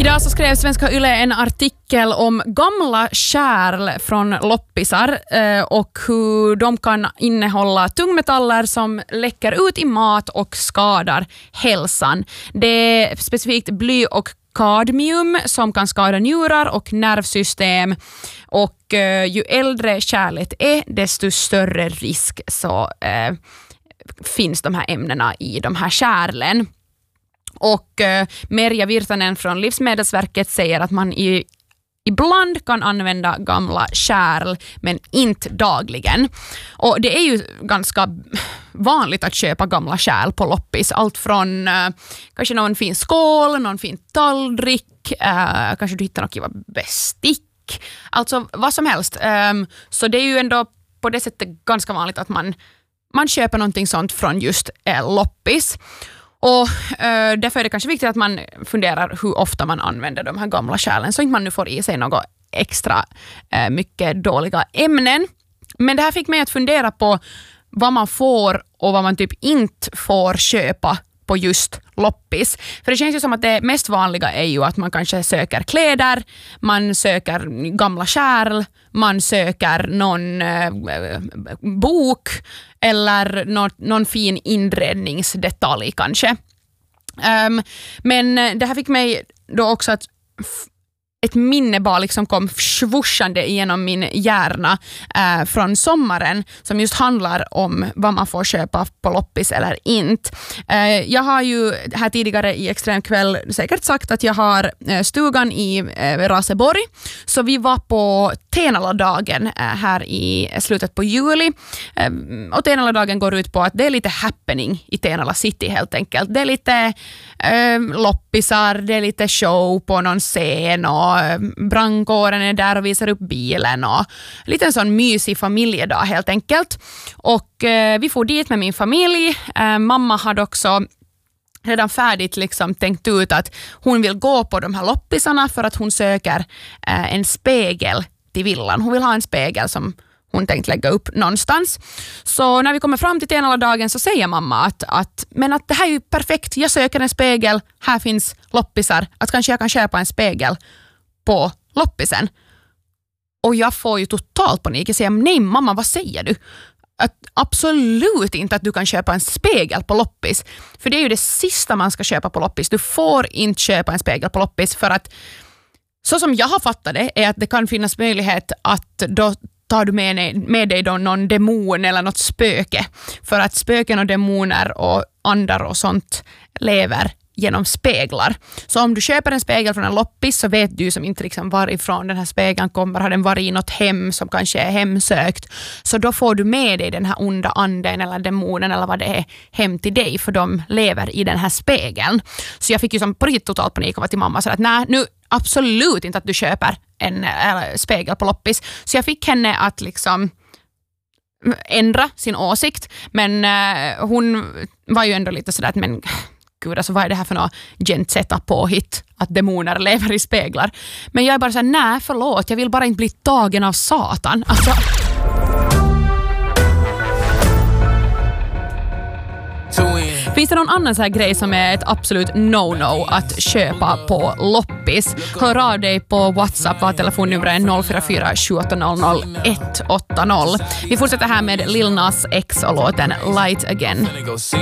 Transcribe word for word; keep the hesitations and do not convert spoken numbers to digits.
Idag så skrev Svenska Yle en artikel om gamla kärl från loppisar och hur de kan innehålla tungmetaller som läcker ut i mat och skadar hälsan. Det är specifikt bly och kadmium som kan skada njurar och nervsystem, och eh, ju äldre kärlet är desto större risk så eh, finns de här ämnena i de här kärlen. Och eh, Merja Virtanen från Livsmedelsverket säger att man i ibland kan använda gamla kärl men inte dagligen. Och det är ju ganska vanligt att köpa gamla kärl på loppis. Allt från eh, kanske någon fin skål, någon fin tallrik, eh, kanske du hittar något kiva bestick. Alltså vad som helst. Um, så det är ju ändå på det sättet ganska vanligt att man, man köper någonting sånt från just eh, loppis. Och äh, därför är det kanske viktigt att man funderar hur ofta man använder de här gamla kärlen så inte man nu får i sig något extra äh, mycket dåliga ämnen. Men det här fick mig att fundera på vad man får och vad man typ inte får köpa på just loppis. För det känns ju som att det mest vanliga är ju att man kanske söker kläder, man söker gamla kärl, man söker någon äh, bok eller någon, någon fin inredningsdetalj kanske. Um, men det här fick mig då också att f- ett minne bara liksom kom svurschande genom min hjärna eh, från sommaren som just handlar om vad man får köpa på loppis eller inte. Eh, jag har ju här tidigare i Extremkväll säkert sagt att jag har eh, stugan i eh, Raseborg, så vi var på Tenala-dagen eh, här i slutet på juli. Eh, och Tenala-dagen går ut på att det är lite happening i Tenala City helt enkelt. Det är lite eh, loppisar, det är lite show på någon scen och brandkåren är där och visar upp bilen och lite en sån mysig familjedag helt enkelt. Och eh, vi får dit med min familj. Eh, mamma hade också redan färdigt liksom tänkt ut att hon vill gå på de här loppisarna för att hon söker eh, en spegel till villan. Hon vill ha en spegel som hon tänkt lägga upp någonstans. Så när vi kommer fram till Tenala-dagen så säger mamma att, att, men att det här är ju perfekt. Jag söker en spegel. Här finns loppisar. Att kanske jag kan köpa en spegel på loppisen. Och jag får ju totalt panik. Jag säger, nej mamma, vad säger du? Att absolut inte att du kan köpa en spegel på loppis. För det är ju det sista man ska köpa på loppis. Du får inte köpa en spegel på loppis för att så som jag har fattat det är att det kan finnas möjlighet att då tar du med, med dig då någon demon eller något spöke. För att spöken och demoner och andar och sånt lever genom speglar. Så om du köper en spegel från en loppis så vet du som inte liksom varifrån den här spegeln kommer. Har den varit i något hem som kanske är hemsökt. Så då får du med dig den här onda anden eller demonen eller vad det är hem till dig, för de lever i den här spegeln. Så jag fick ju som på riktigt totalt panik och var till mamma så att nej, nu absolut inte att du köper en äh, spegel på loppis. Så jag fick henne att liksom ändra sin åsikt, men äh, hon var ju ändå lite sådär att men gud, alltså vad är det här för något gentsetta påhitt att demoner lever i speglar. Men jag är bara såhär, nej förlåt, jag vill bara inte bli tagen av satan. Alltså finns det någon annan så här grej som är ett absolut no-no att köpa på loppis? Hör av dig på WhatsApp, var telefonnumret noll fyra fyra sju åtta noll noll ett åtta noll. Vi fortsätter här med Lil Nas X och låten Light Again.